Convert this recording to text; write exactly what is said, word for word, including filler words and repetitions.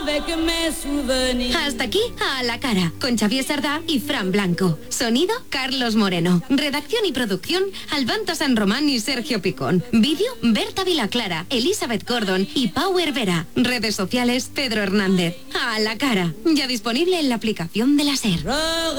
Hasta aquí, A la cara, con Xavier Sardá y Fran Blanco. Sonido, Carlos Moreno. Redacción y producción, Albanto San Román y Sergio Picón. Vídeo, Berta Vilaclara, Elizabeth Gordon y Power Vera. Redes sociales, Pedro Hernández. A la cara, ya disponible en la aplicación de la SER.